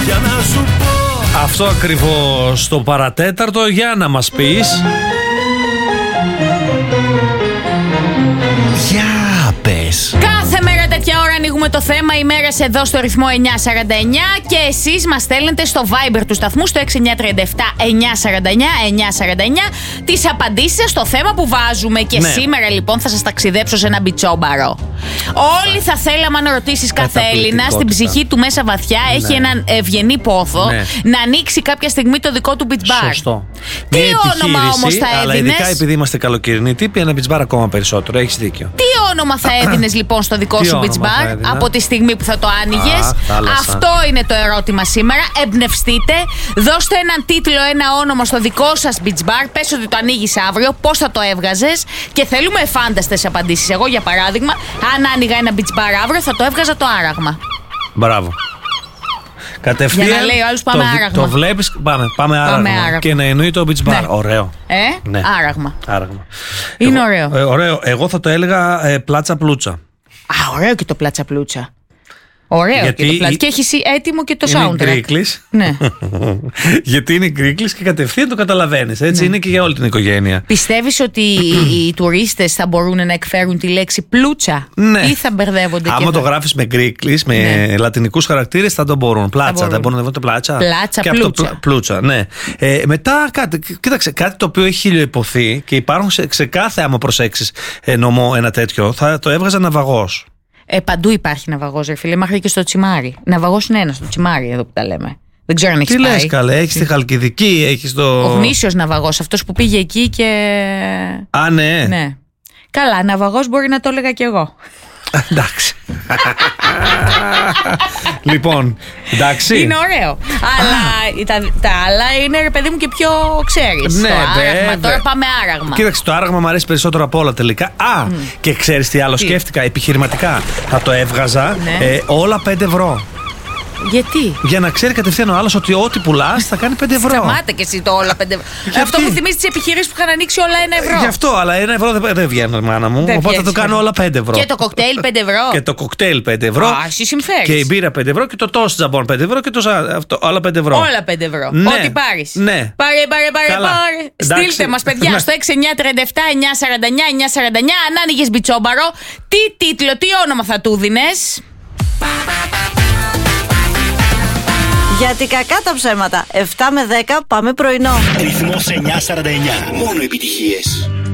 Για να σου πω. Αυτό ακριβώς το παρατέταρτο, για να μας πεις. Για πες. Κάθε μέρα τέτοια ώρα ανοίγουμε το θέμα ημέρας εδώ στο ρυθμό 949 και εσείς μας στέλνετε στο Viber του σταθμού στο 6937-949-949 τις απαντήσεις σας στο θέμα που βάζουμε. Και ναι. Σήμερα λοιπόν θα σας ταξιδέψω σε ένα μπιτσόμπαρο. Όλοι θα θέλαμε, αν ρωτήσεις κάθε Έλληνα, στην ψυχή του μέσα βαθιά έχει έναν ευγενή πόθο να ανοίξει κάποια στιγμή το δικό του beach bar. Σωστό. Τι όνομα όμως θα αλλά έδινες? ειδικά επειδή είμαστε καλοκαιρινοί τύποι, ένα beach bar ακόμα περισσότερο. Έχεις δίκιο. Τι όνομα θα έδινες λοιπόν στο δικό σου beach bar από τη στιγμή που θα το άνοιγες? Αυτό είναι το ερώτημα σήμερα. Εμπνευστείτε, δώστε έναν τίτλο, ένα όνομα στο δικό σας beach bar. Πες ότι το ανοίγεις αύριο, πώς θα το έβγαζες, και θέλουμε εφάνταστες απαντήσεις. Εγώ για παράδειγμα, αν άνοιγα ένα beach bar αύριο, θα το έβγαζα το άραγμα. Μπράβο. Κατευθείαν. Για να λέει ο άλλος πάμε άραγμα. Το βλέπεις, πάμε άραγμα. Και να εννοεί το beach bar. Ναι. Ωραίο. Ναι. Άραγμα. Είναι ωραίο. Ωραίο. Εγώ θα το έλεγα πλάτσα πλούτσα. Α, ωραίο και το πλάτσα πλούτσα. Ωραίο. Γιατί και το πλάτσα. Και έχει έτοιμο και το soundtrack. Είναι γκρίκλης. Ναι. Γιατί είναι γκρίκλης και κατευθείαν το καταλαβαίνεις. Έτσι είναι και για όλη την οικογένεια. Πιστεύεις ότι οι τουρίστες θα μπορούν να εκφέρουν τη λέξη πλούτσα? Ναι. Ή θα μπερδεύονται? Άμα το γράφεις με γκρίκλης, με λατινικούς χαρακτήρες, θα το μπορούν. Πλάτσα. Δεν μπορούν να βρουν πλάτσα. Πλάτσα, και πλούτσα. Πλούτσα, ναι. Μετά κοίταξε, κάτι το οποίο έχει χιλιοϋποθεί και υπάρχουν σε κάθε, άμα προσέξεις νομό ένα τέτοιο, θα το έβγαζα ναυαγός. Παντού υπάρχει ναυαγός, ρε φίλε, μέχρι και στο τσιμάρι. Ναυαγός είναι ένα στο τσιμάρι, εδώ που τα λέμε. Δεν ξέρω αν έχεις πάει. Τι λες, καλέ, έχεις τη Χαλκιδική, έχεις το. Ο γνήσιος ναυαγός, αυτός που πήγε εκεί και. Α, ναι. Ναι. Καλά, ναυαγός μπορεί να το έλεγα κι εγώ. Εντάξει. Λοιπόν, εντάξει. Είναι ωραίο. Αλλά τα άλλα είναι, ρε παιδί μου, και πιο ξέρεις. Ναι, το άραγμα. βέβαια. Τώρα πάμε άραγμα. Κοίταξε, το άραγμα μου αρέσει περισσότερο από όλα τελικά. Και ξέρεις τι άλλο σκέφτηκα? Επιχειρηματικά. Θα το έβγαζα όλα 5 ευρώ. Γιατί? Για να ξέρει κατευθείαν ο άλλος ότι ό,τι πουλάς θα κάνει 5 ευρώ. Σταμάτα και εσύ το όλα 5 ευρώ. Αυτό μου θυμίζει τις επιχειρήσεις που είχαν ανοίξει όλα 1 ευρώ. Γι' αυτό, αλλά 1 ευρώ δεν βγαίνει, μάνα μου. Οπότε θα το κάνω όλα 5 ευρώ. Και το κοκτέιλ 5 ευρώ. Και το κοκτέιλ 5 ευρώ. Εσύ συμφέρεις. Και η μπύρα 5 ευρώ και το τόστ τζαμπόν 5 ευρώ και όλα 5 ευρώ. Όλα 5 ευρώ. Ναι. Ό,τι πάρεις. Ναι. Πάρε. Στείλτε μας, παιδιά, στο 6937-949-949 αν άνοιγες μπιτσόμπαρο, τι τίτλο, τι όνομα θα του δίνες? Γιατί κακά τα ψέματα. 7 με 10 πάμε πρωινό. Ρυθμός 949. Μόνο επιτυχίες.